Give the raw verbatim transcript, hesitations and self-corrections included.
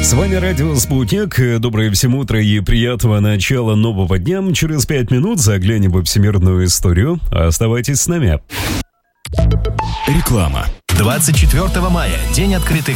С вами Радио Спутник. Доброе всем утро и приятного начала нового дня. Через пять минут заглянем во всемирную историю. Оставайтесь с нами. Реклама. двадцать четвёртого мая. День открытых